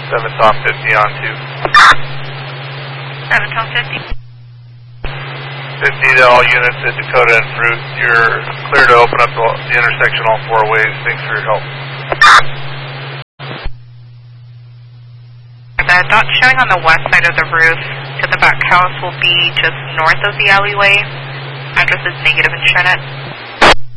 7 Tom 50 on 2. 7 Tom 50. 50 to all units at Dakota and Fruit. You're clear to open up the intersection all 4 ways. Thanks for your help. The dot showing on the west side of the roof to the back house will be just north of the alleyway. Address is negative in Shennet.